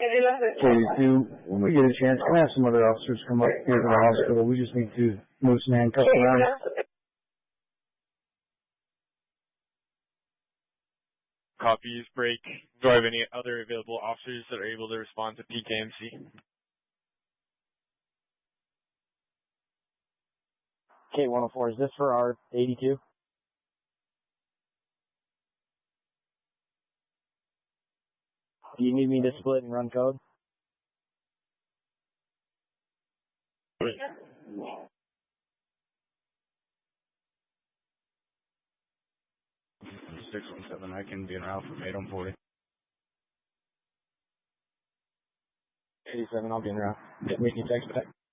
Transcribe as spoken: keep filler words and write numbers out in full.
forty-two, when we get a chance, can I have some other officers come up here to the hospital? We just need to move some handcuffs around. Copies, break. Do I have any other available officers that are able to respond to P K M C? K one oh four, is this for our eighty-two? Do you need me to split and run code? six one seven, I can be an route from eight on forty. eighty-seven, I'll be in route. Get me text back.